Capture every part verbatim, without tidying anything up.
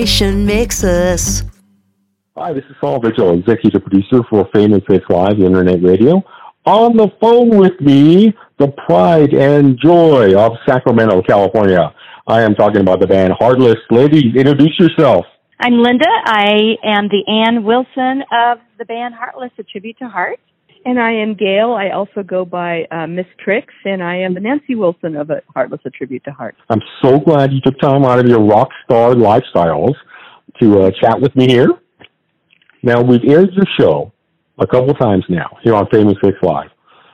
Mixes. Hi, this is Saul Vigil, executive producer for Fame and Faith Live Internet Radio. On the phone with me, the pride and joy of Sacramento, California. I am talking about the band Heartless. Ladies, introduce yourself. I'm Linda. I am the Ann Wilson of the band Heartless, a tribute to Heart. And I am Gail. I also go by uh, Miss Trix, and I am the Nancy Wilson of a Heartless, a tribute to Heart. I'm so glad you took time out of your rock star lifestyles to uh, chat with me here. Now, we've aired your show a couple times now here on Famous Faith Live.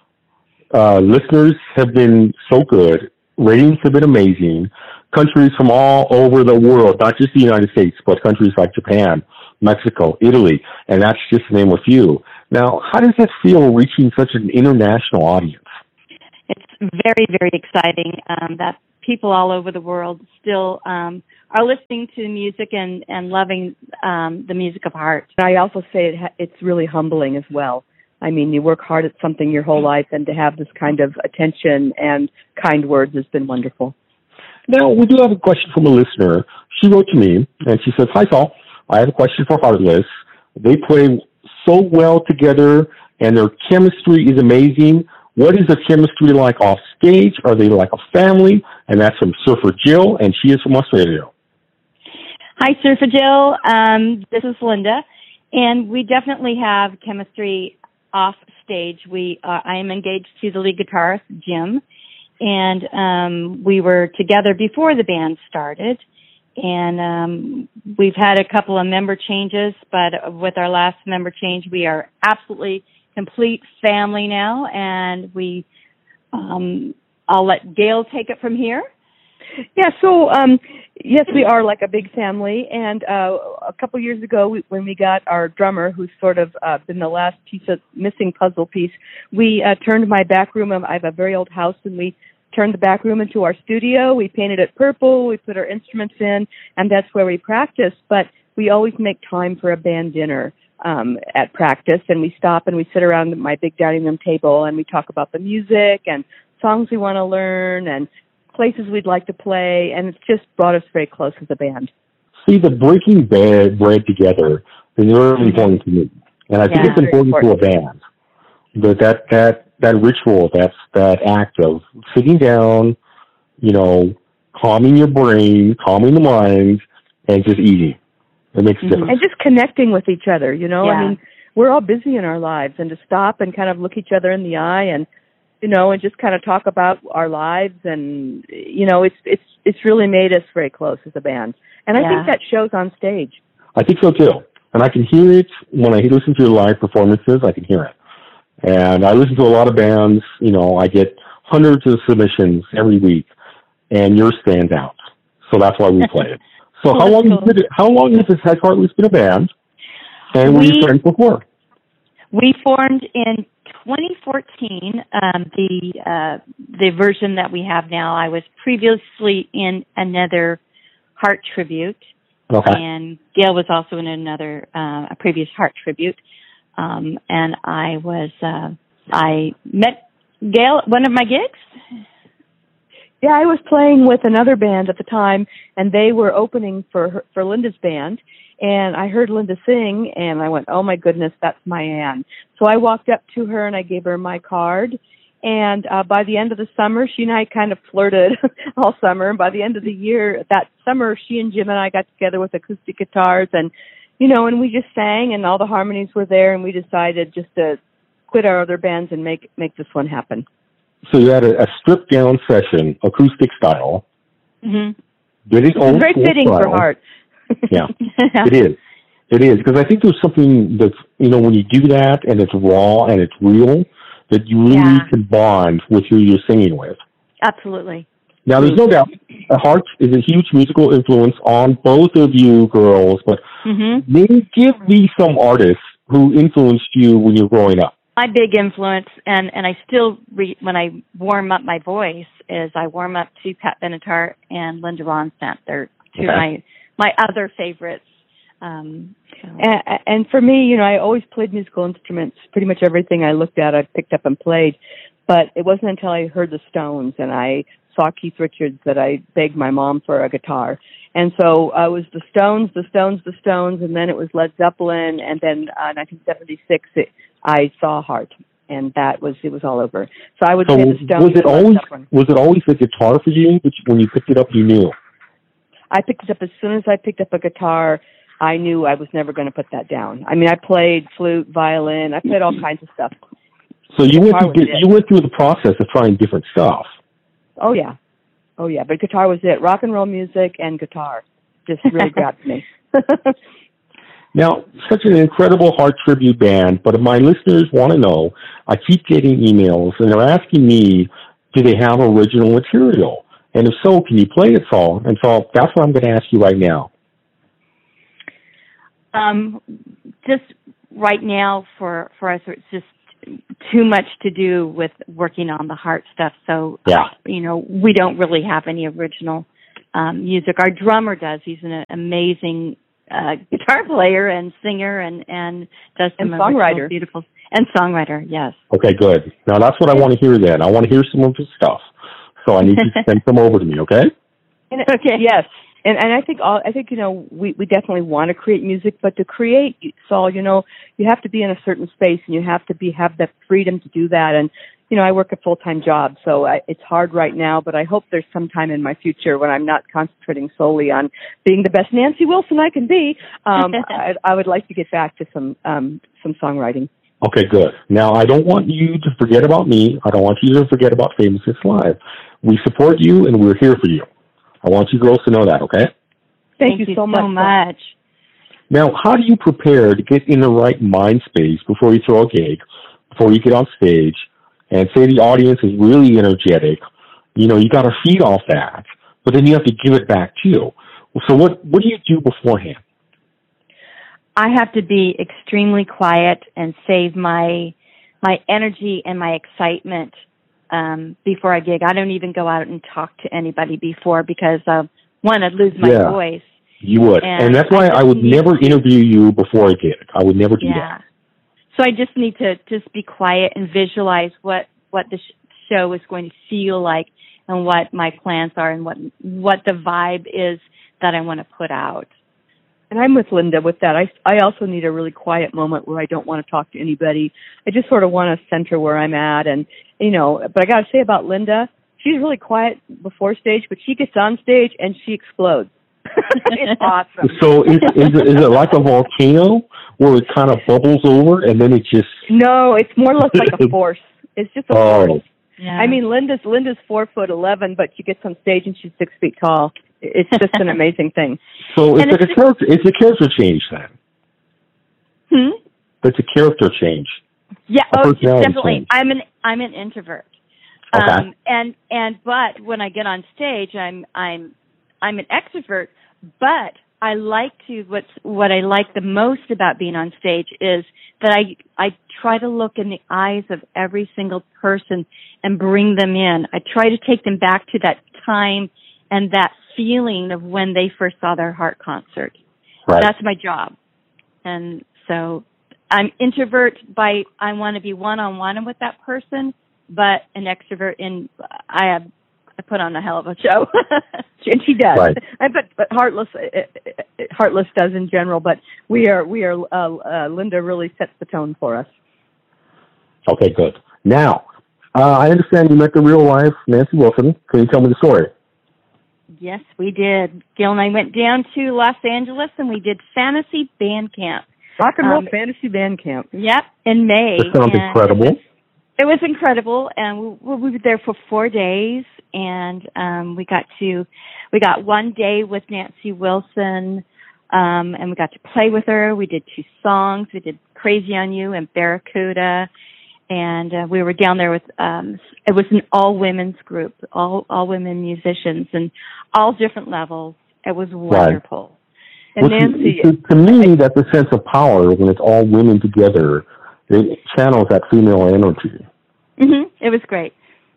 Uh, listeners have been so good. Ratings have been amazing. Countries from all over the world, not just the United States, but countries like Japan, Mexico, Italy, and that's just to name a few. Now, how does it feel reaching such an international audience? It's very, very exciting um, that people all over the world still um, are listening to music and, and loving um, the music of Heart. I also say it ha- it's really humbling as well. I mean, you work hard at something your whole life, and to have this kind of attention and kind words has been wonderful. Now, we do have a question from a listener. She wrote to me, and she says, "Hi, Saul. I have a question for Heartless. They play so well together, and their chemistry is amazing. What is the chemistry like off stage? Are they like a family?" And that's from Surfer Jill, and she is from Australia. Hi, Surfer Jill. Um, this is Linda, and we definitely have chemistry off stage. We, uh, I am engaged to the lead guitarist, Jim, and um, we were together before the band started. And um, we've had a couple of member changes, but with our last member change, we are absolutely complete family now. And we, um, I'll let Gail take it from here. Yeah, so um, yes, we are like a big family. And uh, a couple years ago, we, when we got our drummer, who's sort of uh, been the last piece of missing puzzle piece, we uh, turned my back room. I have a very old house, and we turned the back room into our studio. We painted it purple. We put our instruments in, and that's where we practice. But we always make time for a band dinner um, at practice, and we stop and we sit around my big dining room table, and we talk about the music and songs we want to learn and places we'd like to play, and it's just brought us very close as a band. See, the breaking bread, bread together is really important to me, and I think Yeah, it's important, important to a band. But that that that ritual, that's that act of sitting down, you know, calming your brain, calming the mind, and just eating. It makes a Mm-hmm. difference. And just connecting with each other, you know. Yeah. I mean, we're all busy in our lives, and to stop and kind of look each other in the eye and, you know, and just kind of talk about our lives, and, you know, it's it's it's really made us very close as a band. And I Yeah. think that shows on stage. I think so, too. And I can hear it when I listen to your live performances. I can hear it. And I listen to a lot of bands. You know, I get hundreds of submissions every week, and yours stands out. So that's why we play it. So Oh, how long cool. has it, how long has this has Heartless been a band? And were We- you friends before? We formed in twenty fourteen, um, the uh, the version that we have now. I was previously in another Heart tribute, Okay. and Gail was also in another uh, a previous Heart tribute. Um, and I was uh, I met Gail at one of my gigs. Yeah, I was playing with another band at the time, and they were opening for her, for Linda's band. And I heard Linda sing, and I went, "Oh my goodness, that's my Ann." So I walked up to her and I gave her my card. And uh, by the end of the summer, she and I kind of flirted all summer. And by the end of the year, that summer, she and Jim and I got together with acoustic guitars, and you know, and we just sang, and all the harmonies were there, and we decided just to quit our other bands and make make this one happen. So you had a, a stripped down session, acoustic style. Mm-hmm. Did it old It's very school fitting style. for Heart. Yeah, it is. It is, because I think there's something that's, you know, when you do that and it's raw and it's real, that you really Yeah. can bond with who you're singing with. Absolutely. Now, there's no doubt Heart is a huge musical influence on both of you girls, but Mm-hmm. maybe give me some artists who influenced you when you were growing up. My big influence, and, and I still, re, when I warm up my voice, is I warm up to Pat Benatar and Linda Ronstadt. They're two of my, my other favorites. Um, so. and, and for me, you know, I always played musical instruments. Pretty much everything I looked at, I picked up and played. But it wasn't until I heard the Stones and I saw Keith Richards that I begged my mom for a guitar. And so uh, it was the Stones, the Stones, the Stones, and then it was Led Zeppelin, and then uh, nineteen seventy-six it, I saw Heart, and that was it was all over. So I would So say the Stones. was it and Led always Zeppelin. was it always a guitar for you? Which when you picked it up, you knew. I picked it up as soon as I picked up a guitar. I knew I was never going to put that down. I mean, I played flute, violin, I played all kinds of stuff. So you went through was you went through the process of trying different stuff. Oh yeah, oh yeah. But guitar was it. Rock and roll music and guitar just really grabbed me. Now, such an incredible Heart tribute band, but my listeners want to know, I keep getting emails, and they're asking me, do they have original material? And if so, can you play it all? And so that's what I'm going to ask you right now. Um, just right now for, for us, it's just too much to do with working on the Heart stuff. So, yeah. uh, you know, we don't really have any original um, music. Our drummer does. He's an amazing uh, guitar player and singer and, and does some and songwriter. Beautiful. And songwriter, yes. Okay, good. Now that's what I want to hear then. I want to hear some of his stuff. So I need you to send some over to me, okay? And, okay. Yes. And and I think all I think you know we, we definitely want to create music, but to create, Saul, you know, you have to be in a certain space and you have to be have that freedom to do that. And you know, I work a full time job, so I, it's hard right now. But I hope there's some time in my future when I'm not concentrating solely on being the best Nancy Wilson I can be. Um, I, I would like to get back to some um, some songwriting. Okay, good. Now I don't want you to forget about me. I don't want you to forget about Famous Hits Live. We support you and we're here for you. I want you girls to know that, okay? Thank, Thank you, you so so much. much. Now, how do you prepare to get in the right mind space before you throw a gig, before you get on stage, and say the audience is really energetic? You know, you got to feed off that, but then you have to give it back too. So what, what do you do beforehand? I have to be extremely quiet and save my my energy and my excitement um, before I gig. I don't even go out and talk to anybody before because, uh, one, I'd lose my yeah, voice. You would. And, and that's why I, I would never interview you before a gig. I would never do yeah. that. So I just need to just be quiet and visualize what, what the sh- show is going to feel like and what my plans are and what what the vibe is that I want to put out. And I'm with Linda with that. I, I also need a really quiet moment where I don't want to talk to anybody. I just sort of want to center where I'm at. And, you know, but I got to say about Linda, she's really quiet before stage, but she gets on stage and she explodes. It's awesome. So is, is, it, is it like a volcano where it kind of bubbles over and then it just... No, it's more or less like a force. It's just a force. Oh. Yeah. I mean, Linda's Linda's four foot eleven, but she gets on stage and she's six feet tall. It's just an amazing thing. So it's like a character. It's a character change then. Hmm. It's a character change. Yeah. A Oh, personality definitely. change. I'm an I'm an introvert. Okay. Um, and and but when I get on stage, I'm I'm I'm an extrovert. But I like to what's what I like the most about being on stage is that I I try to look in the eyes of every single person and bring them in. I try to take them back to that time and that feeling of when they first saw their Heart concert. Right. That's my job. And so I'm introvert by I want to be one-on-one with that person, but an extrovert in I have I put on a hell of a show. And she does. Right. I but, but Heartless uh, Heartless does in general, but we are we are uh, uh, Linda really sets the tone for us. Okay, good. Now, uh, I understand you met the real life Nancy Wilson. Can you tell me the story? Yes, we did. Gil and I went down to Los Angeles and we did Fantasy Band Camp. Rock and Roll um, Fantasy Band Camp. Yep, in May. That sounds and incredible. It was, it was incredible, and we, we were there for four days, and um, we got to we got one day with Nancy Wilson, um, and we got to play with her. We did two songs. We did Crazy on You and Barracuda. And uh, we were down there with, um, it was an all-women's group, all all women musicians, and all different levels. It was wonderful. Right. And well, Nancy... To, to me, that's a sense of power when it's all women together. It channels that female energy. Mm-hmm. It was great.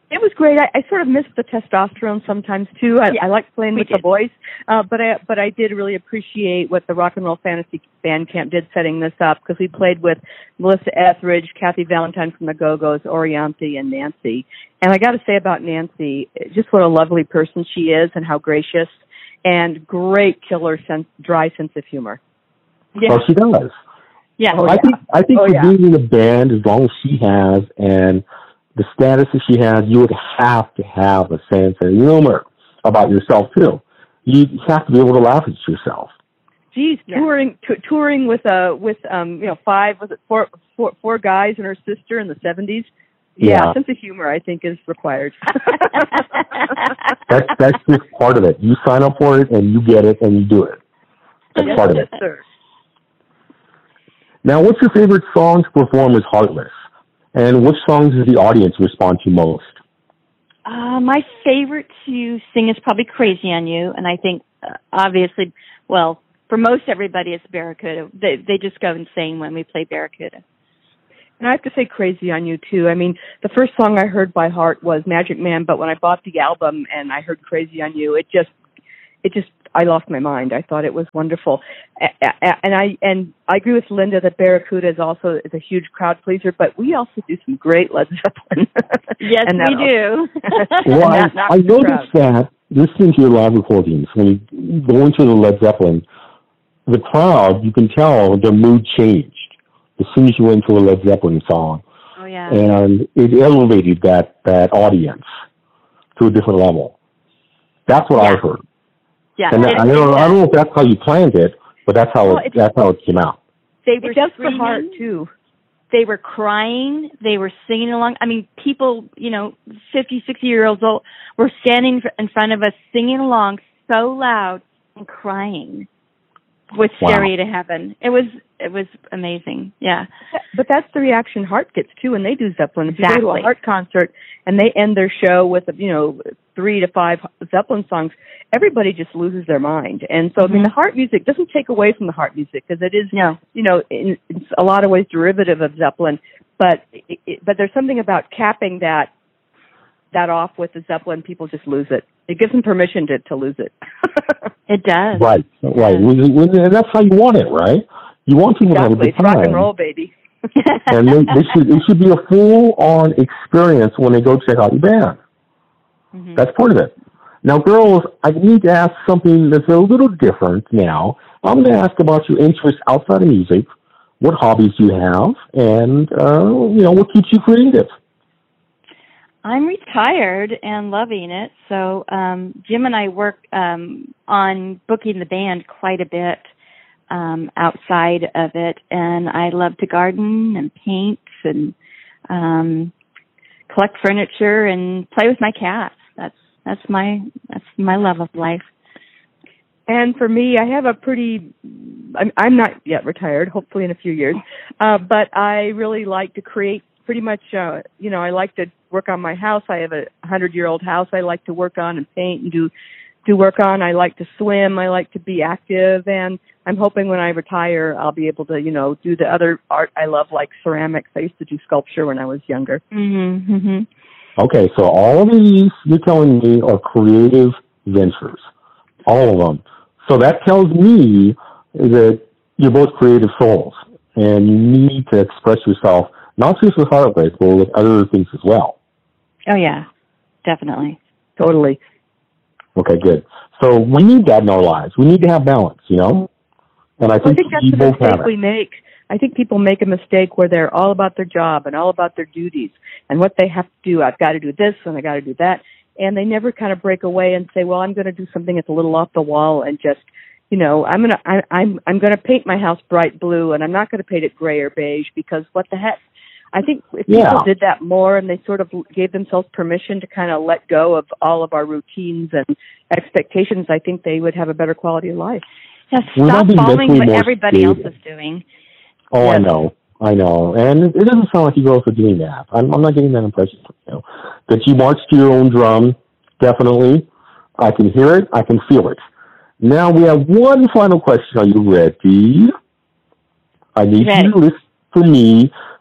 It was great. I, I sort of missed the testosterone sometimes too. I, yeah, I like playing with did. the boys, uh, but I but I did really appreciate what the Rock and Roll Fantasy Band Camp did setting this up, because we played with Melissa Etheridge, Kathy Valentine from the Go-Go's, Orianthi, and Nancy. And I got to say about Nancy, just what a lovely person she is, and how gracious, and great killer sense, dry sense of humor. Yeah. Well, she does. Yeah. Oh, I yeah. think I think oh, for yeah. being in a band, as long as she has, and the status that she has, you would have to have a sense of humor about yourself too. You have to be able to laugh at yourself. Geez, yeah. touring t- touring with uh with um you know five was it four four four guys and her sister in the seventies. Yeah, Yeah. sense of humor I think is required. that's that's just part of it. You sign up for it and you get it and you do it. That's yes, part of yes, it. Sir. Now, what's your favorite song to perform as Heartless? And which songs does the audience respond to most? Uh, my favorite to sing is probably Crazy on You, and I think, uh, obviously, well, for most everybody, it's Barracuda. They they just go insane when we play Barracuda. And I have to say Crazy on You, too. I mean, the first song I heard by heart was Magic Man, but when I bought the album and I heard Crazy on You, it just, it just, I lost my mind. I thought it was wonderful. And I and I agree with Linda that Barracuda is also is a huge crowd pleaser, but we also do some great Led Zeppelin. Yes, and we do. Well, I, that, I noticed that listening to your live recordings, when you go into the Led Zeppelin, the crowd, you can tell their mood changed as soon as you went into a Led Zeppelin song. Oh, yeah. And it elevated that, that audience to a different level. That's what yeah. I've heard. Yeah. And it, I, don't, I don't know if that's how you planned it, but that's how well, it, that's how it came out. They were it does screaming. for heart, too. They were crying. They were singing along. I mean, people, you know, fifty, sixty-year-olds old were standing in front of us singing along so loud and crying with Wow. Stairway to Heaven. It was it was amazing. Yeah. But that's the reaction Heart gets, too, when they do Zeppelin. If Exactly. you go to a Heart concert and they end their show with, you know, three to five Zeppelin songs, everybody just loses their mind. And so, mm-hmm. I mean, the Heart music doesn't take away from the Heart music, because it is, no. you know, in, in a lot of ways derivative of Zeppelin. But it, it, but there's something about capping that that off with the Zeppelin. People just lose it. It gives them permission to, to lose it. It does. Right, right. And that's how you want it, right? You want people exactly. to have a good It's time. rock and roll, baby. And they, they should, it should be a full-on experience when they go check out your band. Mm-hmm. That's part of it. Now, girls, I need to ask something that's a little different now. I'm going to ask about your interests outside of music. What hobbies do you have? And, uh, you know, what keeps you creative? I'm retired and loving it. So um, Jim and I work um, on booking the band quite a bit um, outside of it. And I love to garden and paint and um, collect furniture and play with my cats. That's that's my that's my love of life. And for me, I have a pretty, I'm, I'm not yet retired, hopefully in a few years, uh, but I really like to create pretty much, uh, you know, I like to work on my house. I have a hundred-year-old house I like to work on and paint and do, do work on. I like to swim. I like to be active. And I'm hoping when I retire, I'll be able to, you know, do the other art I love, like ceramics. I used to do sculpture when I was younger. Mm-hmm, mm-hmm. Okay, so all of these you're telling me are creative ventures. All of them. So that tells me that you're both creative souls, and you need to express yourself, not just with Heartless, but with other things as well. Oh, yeah, definitely. Totally. Okay, good. So we need that in our lives. We need to have balance, you know? And I think, well, I think that's you the both mistake have we it. make. I think people make a mistake where they're all about their job and all about their duties and what they have to do. I've got to do this and I got to do that. And they never kind of break away and say, well, I'm going to do something that's a little off the wall and just, you know, I'm going to, I, I'm, I'm going to paint my house bright blue and I'm not going to paint it gray or beige because what the heck? I think if people Yeah. did that more and they sort of gave themselves permission to kind of let go of all of our routines and expectations, I think they would have a better quality of life. Yeah, We're stop not being following mentally what more everybody else stable. is doing. Oh, I Yes. know. I know. And it doesn't sound like you girls are doing that. I'm, I'm not getting that impression from you. That you march to your own drum, definitely. I can hear it. I can feel it. Now we have one final question. Are you ready? I need Ready. you to list for me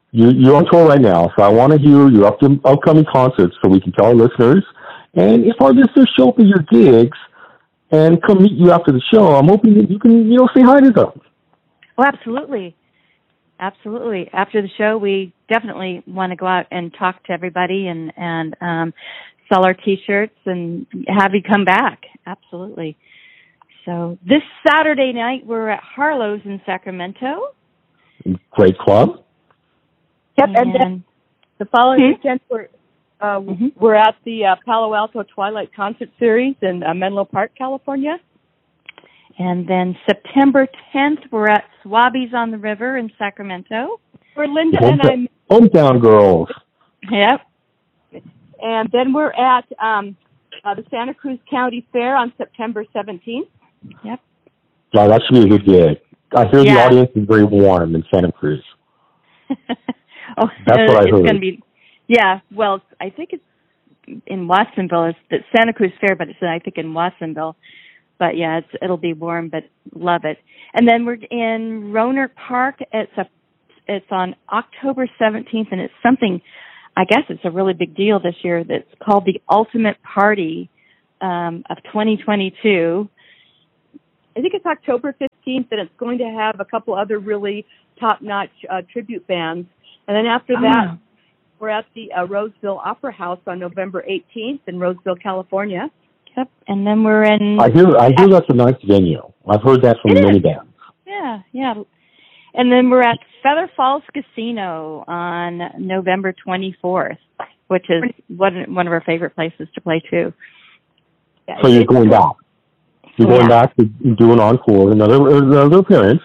you, you're on tour right now, so I want to hear your up, upcoming concerts so we can tell our listeners. And if our listeners show up at your gigs and come meet you after the show, I'm hoping that you can, you know, say hi to them. Oh, absolutely. Absolutely. After the show, we definitely want to go out and talk to everybody and, and um, sell our T-shirts and have you come back. Absolutely. So this Saturday night, we're at Harlow's in Sacramento. Great club. Yep, and, and then the following hmm? weekend, we're, uh, mm-hmm. we're at the uh, Palo Alto Twilight Concert Series in uh, Menlo Park, California. And then September tenth, we're at Swabbies on the River in Sacramento. We're Linda Hometown, and I. Hometown girls. Yep. And then we're at um, uh, the Santa Cruz County Fair on September seventeenth. Yep. Yeah, that should be a good gig. I hear yeah. the audience is very warm in Santa Cruz. oh, That's what I it's heard. Gonna be, yeah, well, I think it's in Watsonville. It's the Santa Cruz Fair, but it's, I think, in Watsonville. But, yeah, it's, it'll be warm, but love it. And then we're in Rohnert Park. It's a, it's on October seventeenth, and it's something, I guess it's a really big deal this year, that's called the Ultimate Party um, of twenty twenty-two. I think it's October fifteenth, and it's going to have a couple other really top-notch uh, tribute bands. And then after oh. that, we're at the uh, Roseville Opera House on November eighteenth in Roseville, California. Yep. And then we're in... I hear I hear that's a nice venue. I've heard that from it many is. bands. Yeah, yeah. And then we're at Feather Falls Casino on November twenty-fourth, which is one, one of our favorite places to play, too. Yeah, So you're going back. You're yeah. going back to do an encore, another, another appearance.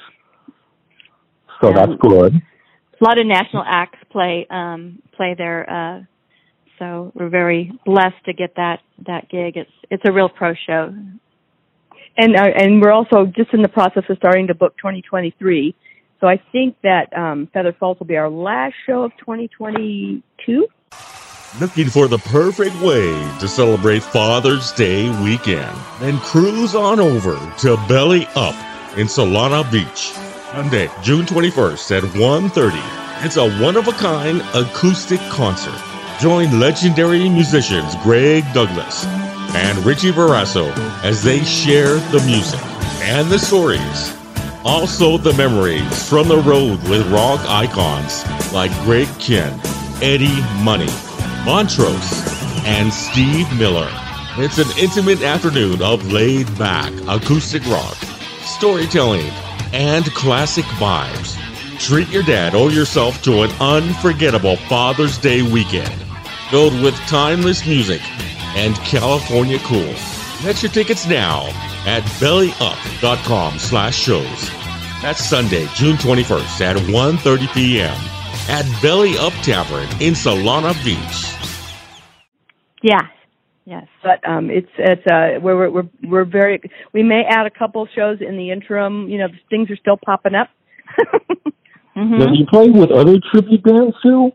So Yeah. that's good. A lot of national acts play um, play there, uh, so we're very blessed to get that, that gig. It's it's a real pro show. And uh, and we're also just in the process of starting to book twenty twenty-three. So I think that um, Feather Falls will be our last show of twenty twenty-two. Looking for the perfect way to celebrate Father's Day weekend? Then cruise on over to Belly Up in Solana Beach. Monday, June twenty-first at one thirty. It's a one-of-a-kind acoustic concert. Join legendary musicians Greg Douglas and Richie Barrasso as they share the music and the stories. Also the memories from the road with rock icons like Greg Kihn, Eddie Money, Montrose, and Steve Miller. It's an intimate afternoon of laid-back acoustic rock, storytelling, and classic vibes. Treat your dad or yourself to an unforgettable Father's Day weekend filled with timeless music and California cool. Get your tickets now at bellyup.com slash shows. That's Sunday, June twenty-first at one thirty p.m. at Belly Up Tavern in Solana Beach. Yeah. Yes. But um, it's it's uh, we're we're we're very. We may add a couple shows in the interim. You know, things are still popping up. mm-hmm. Now, do you play with other tribute bands too,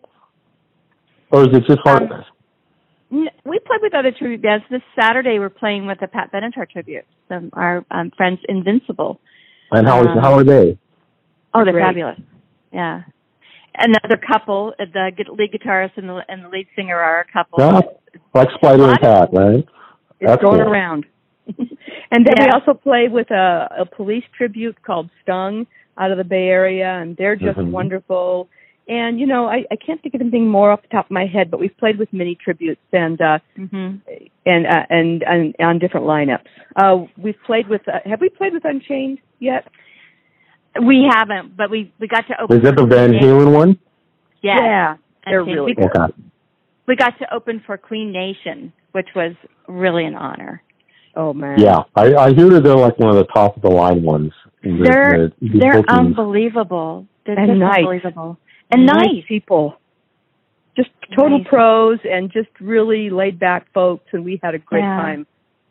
or is it just Harvest? Um, we play with other tribute bands. This Saturday, we're playing with the Pat Benatar tribute. Some our um, friends Invincible. And how is um, how are they? Oh, they're Great. fabulous. Yeah. Another couple, the lead guitarist and the, and the lead singer are a couple. Yeah, like Spider and Pat, right? It's That's going cool. around. And then Yeah. we also play with a, a police tribute called Stung out of the Bay Area, and they're just Mhm. wonderful. And, you know, I, I can't think of anything more off the top of my head, but we've played with many tributes and uh, Mm-hmm. and, uh, and and on different lineups. Uh, we've played with, uh, have we played with Unchained yet? We haven't, but we we got to open. Is that the for Van Queen Halen one? Yeah, Yeah, they're Unchained. really we, good. Okay. we got to open for Queen Nation, which was really an honor. Oh, man. Yeah, I, I hear that they're like one of the top of the line ones. In the, They're the, the they're bookings. unbelievable. They're And just nice. unbelievable and nice nice. people. Just total Nice. pros and just really laid back folks, and we had a great Yeah. time.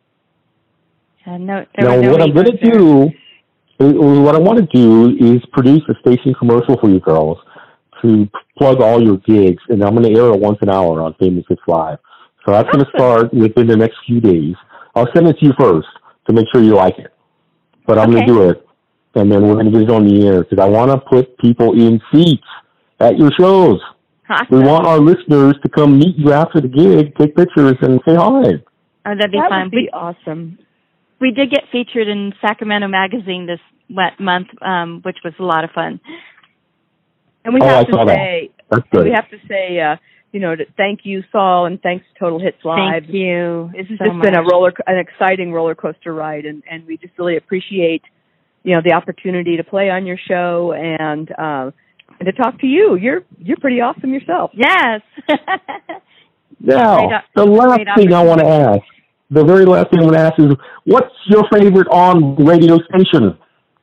Uh, no, there Now, were no what I'm egos going to there. do, uh, what I want to do is produce a station commercial for you girls to plug all your gigs, and I'm going to air it once an hour on Famous Hits Live. So that's going to start within the next few days. I'll send it to you first to make sure you like it. But I'm going Okay. to do it, and then we're going to get it on the air because I want to put people in seats at your shows. Awesome. We want our listeners to come meet you after the gig, take pictures, and say hi. Oh, that'd be that fun. would be we, awesome. We did get featured in Sacramento Magazine this month, um, which was a lot of fun. And we oh, have I to saw say, that. That's good. we have to say, uh, you know, thank you, Saul, and thanks to Total Hits Live. Thank you. This has so just much. been a roller, an exciting roller coaster ride, and, and we just really appreciate, you know, the opportunity to play on your show and uh, and to talk to you. You're you're pretty awesome yourself. Yes. Now, Great, the last thing I want to ask, the very last thing I want to ask is, what's your favorite on radio station?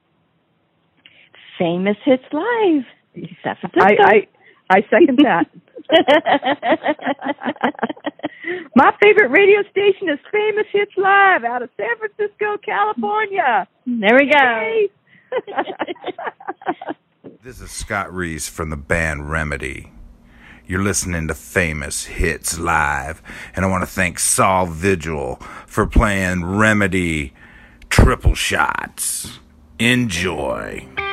Famous Hits Live. San Francisco. I, I I second that. My favorite radio station is Famous Hits Live out of San Francisco, California. There we go. This is Scott Reese from the band Remedy. You're listening to Famous Hits Live, and I want to thank Saul Vigil for playing Remedy Triple Shots. Enjoy.